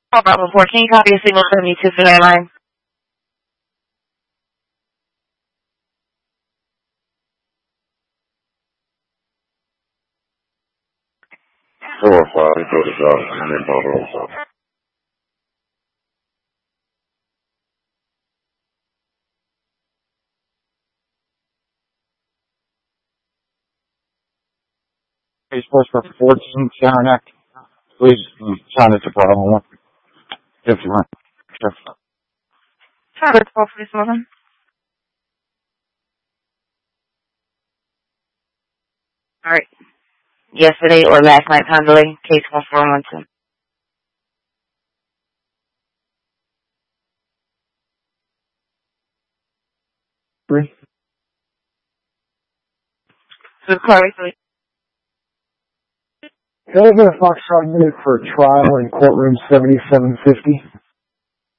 Call Bravo 14, copy a signal 72 for that line. Four, five, go to South, and then Bravo. Case Force for 14, Saranac. Please sign it to Bravo 1. 51. Sure. Charlotte 12 for this morning. Alright. Yesterday or last night time delay, case 1412. Three. So the car racing. Elevate Foxtrot unit for trial in courtroom 7750.